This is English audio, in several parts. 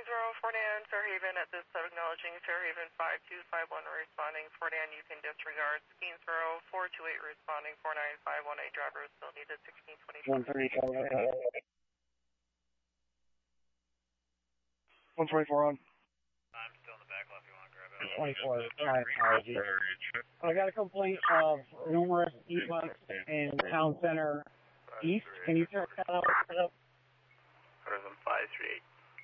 Gainesboro, Fordan, Fairhaven at this sub acknowledging Fairhaven 5251 responding. Fordan, you can disregard. Gainesboro 428 responding. 49518 driver is still needed. 1624. 124 on. I'm still in the back left. You want to grab it? 24. My apologies. I got a complaint of numerous e-bikes in Town Center East. Can you check that out? Horizon 538.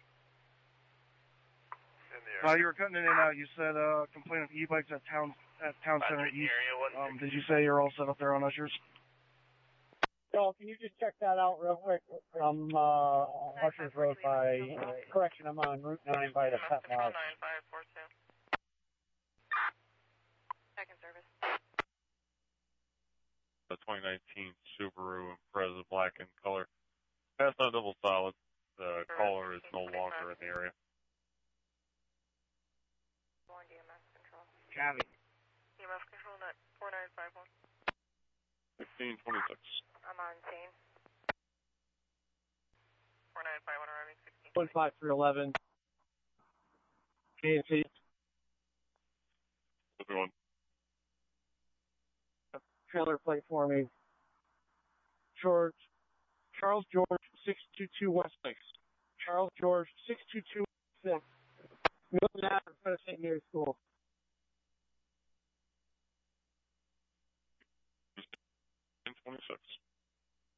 You were cutting in and out. You said complaint of e-bikes at Town Center East. Did you say you're all set up there on Ushers? So can you just check that out real quick from Ushers Road by, correction, I'm on Route 9 by the Pet Lodge. 9542. Second service. The 2019 Subaru Impreza black in color. That's not double solid. The caller is no longer in the area. One DMS control. Copy. DMS control net 4951. 1626. I'm on scene. 4951 arriving 16. 15311. KFC. Everyone. Trailer plate for me. Charles George 6221. Charles George 6221. Milton Ave in front of St. Mary's School. 26.